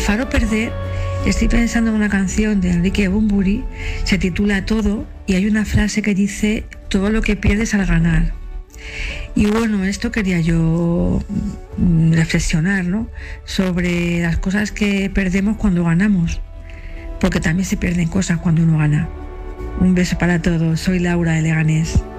Faro Perder, estoy pensando en una canción de Enrique Bunbury, se titula Todo, y hay una frase que dice: todo lo que pierdes al ganar. Y bueno, esto quería yo reflexionar, ¿no? Sobre las cosas que perdemos cuando ganamos, porque también se pierden cosas cuando uno gana. Un beso para todos, soy Laura de Leganés.